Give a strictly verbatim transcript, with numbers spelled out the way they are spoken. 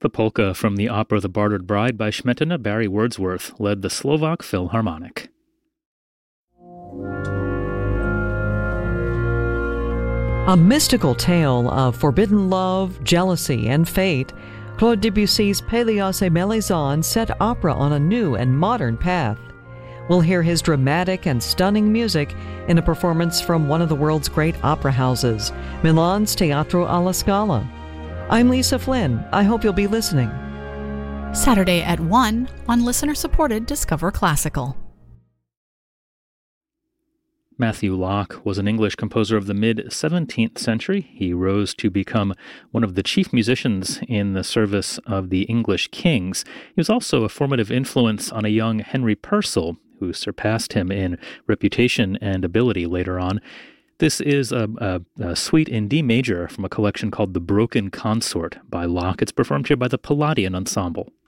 The polka from the opera The Bartered Bride by Smetana Barry Wordsworth led the Slovak Philharmonic. A mystical tale of forbidden love, jealousy, and fate, Claude Debussy's Pélias et Mélisande set opera on a new and modern path. We'll hear his dramatic and stunning music in a performance from one of the world's great opera houses, Milan's Teatro alla Scala. I'm Lisa Flynn. I hope you'll be listening. Saturday at one on listener-supported Discover Classical. Matthew Locke was an English composer of the mid-seventeenth century. He rose to become one of the chief musicians in the service of the English kings. He was also a formative influence on a young Henry Purcell, who surpassed him in reputation and ability later on. This is a, a, a suite in D major from a collection called The Broken Consort by Locke. It's performed here by the Palladian Ensemble.